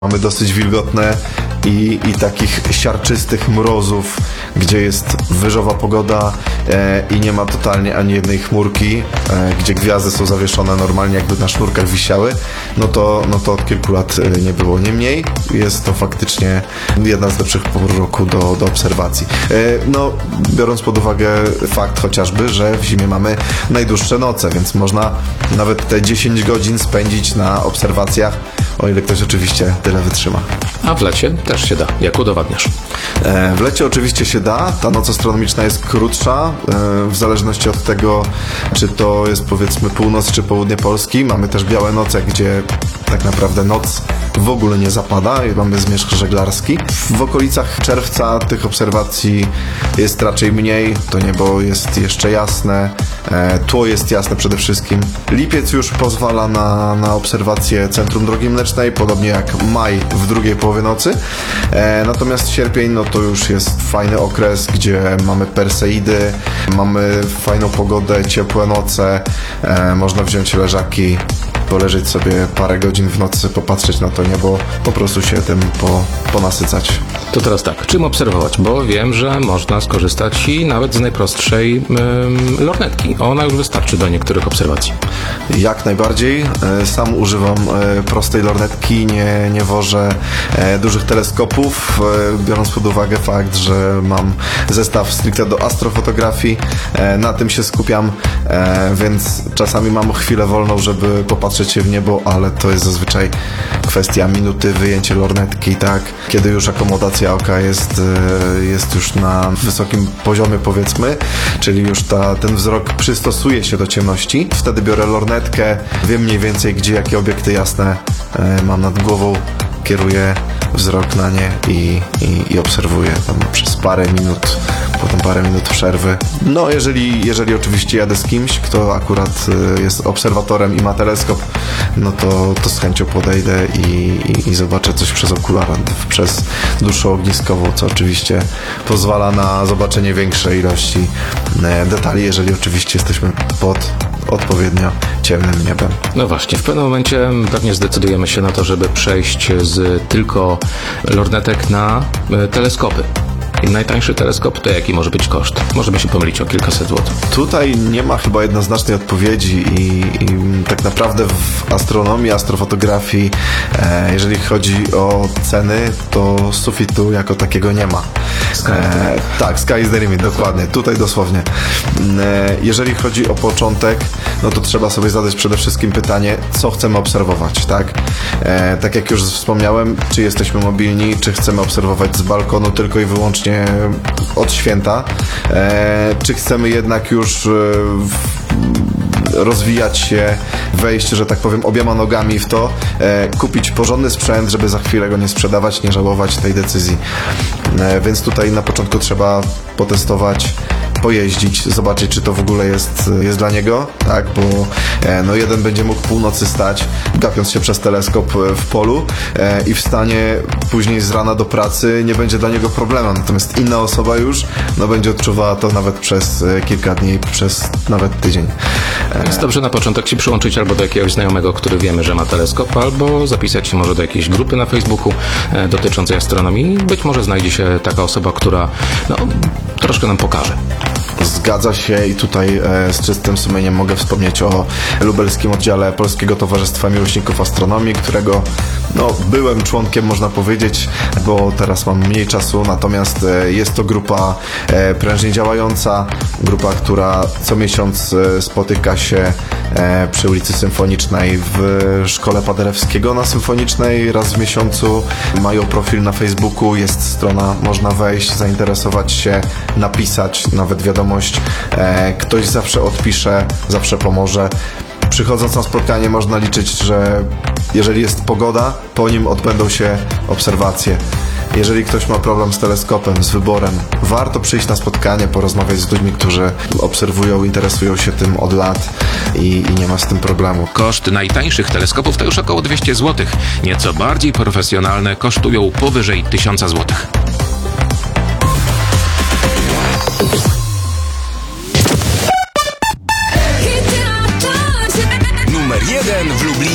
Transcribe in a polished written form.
Mamy dosyć wilgotne i takich siarczystych mrozów, gdzie jest wyżowa pogoda i nie ma totalnie ani jednej chmurki, gdzie gwiazdy są zawieszone normalnie, jakby na sznurkach wisiały, no to od kilku lat nie było. Niemniej jest to faktycznie jedna z lepszych pór roku do obserwacji. No, biorąc pod uwagę fakt chociażby, że w zimie mamy najdłuższe noce, więc można nawet te 10 godzin spędzić na obserwacjach, o ile ktoś oczywiście tyle wytrzyma. A w lecie też się da. Jak udowadniasz? W lecie oczywiście się da. Ta noc astronomiczna jest krótsza, w zależności od tego, czy to jest powiedzmy północ czy południe Polski. Mamy też białe noce, gdzie tak naprawdę noc w ogóle nie zapada i mamy zmierzch żeglarski. W okolicach czerwca tych obserwacji jest raczej mniej. To niebo jest jeszcze jasne, tło jest jasne przede wszystkim. Lipiec już pozwala na obserwację centrum Drogi Mlecznej, podobnie jak maj w drugiej połowie nocy. Natomiast sierpień, no to już jest fajny okres, gdzie mamy Perseidy, mamy fajną pogodę, ciepłe noce, można wziąć leżaki, poleżeć sobie parę godzin w nocy, popatrzeć na to niebo, po prostu się tym ponasycać. To teraz tak, czym obserwować? Bo wiem, że można skorzystać i nawet z najprostszej lornetki. Ona już wystarczy do niektórych obserwacji. Jak najbardziej. Sam używam prostej lornetki, nie wożę dużych teleskopów, biorąc pod uwagę fakt, że mam zestaw stricte do astrofotografii. Na tym się skupiam, więc czasami mam chwilę wolną, żeby popatrzeć się w niebo, ale to jest zazwyczaj kwestia minuty, wyjęcie lornetki, tak? Kiedy już akomodacja oka jest już na wysokim poziomie, powiedzmy, czyli już ten wzrok przystosuje się do ciemności. Wtedy biorę lornetkę, wiem mniej więcej, gdzie jakie obiekty jasne mam nad głową, kieruję wzrok na nie i obserwuję tam przez parę minut, potem parę minut przerwy. No, jeżeli oczywiście jadę z kimś, kto akurat jest obserwatorem i ma teleskop, no to z chęcią podejdę i zobaczę coś przez okular, przez duszę ogniskową, co oczywiście pozwala na zobaczenie większej ilości detali, jeżeli oczywiście jesteśmy pod odpowiednio ciemnym niebem. No właśnie, w pewnym momencie pewnie zdecydujemy się na to, żeby przejść z tylko lornetek na teleskopy. I najtańszy teleskop to jaki może być koszt? Możemy się pomylić o kilkaset złotych. Tutaj nie ma chyba jednoznacznej odpowiedzi i tak naprawdę w astronomii, astrofotografii, jeżeli chodzi o ceny, to sufitu jako takiego nie ma. Tak, sky is the limit, dokładnie. Tutaj dosłownie. Jeżeli chodzi o początek, no to trzeba sobie zadać przede wszystkim pytanie, co chcemy obserwować, tak? Tak jak już wspomniałem, czy jesteśmy mobilni, czy chcemy obserwować z balkonu tylko i wyłącznie od święta, czy chcemy jednak już rozwijać się, wejść, że tak powiem, obiema nogami w to, kupić porządny sprzęt, żeby za chwilę go nie sprzedawać, nie żałować tej decyzji. Więc tutaj na początku trzeba potestować, pojeździć, zobaczyć, czy to w ogóle jest dla niego, tak, bo no jeden będzie mógł północy stać, gapiąc się przez teleskop w polu i w stanie później z rana do pracy nie będzie dla niego problemem, natomiast inna osoba już będzie odczuwała to nawet przez kilka dni, przez nawet tydzień. Jest dobrze na początek się przyłączyć albo do jakiegoś znajomego, który wiemy, że ma teleskop, albo zapisać się może do jakiejś grupy na Facebooku dotyczącej astronomii. Być może znajdzie się taka osoba, która troszkę nam pokaże. Zgadza się i tutaj z czystym sumieniem mogę wspomnieć o lubelskim oddziale Polskiego Towarzystwa Miłośników Astronomii, którego byłem członkiem, można powiedzieć, bo teraz mam mniej czasu, natomiast jest to grupa prężnie działająca, grupa, która co miesiąc spotyka się przy ulicy Symfonicznej w Szkole Paderewskiego na Symfonicznej raz w miesiącu. Mają profil na Facebooku, jest strona, można wejść, zainteresować się, napisać nawet wiadomość. Ktoś zawsze odpisze, zawsze pomoże. Przychodząc na spotkanie można liczyć, że jeżeli jest pogoda, po nim odbędą się obserwacje. Jeżeli ktoś ma problem z teleskopem, z wyborem, warto przyjść na spotkanie, porozmawiać z ludźmi, którzy obserwują, interesują się tym od lat i nie ma z tym problemu. Koszt najtańszych teleskopów to już około 200 zł. Nieco bardziej profesjonalne kosztują powyżej 1000 zł.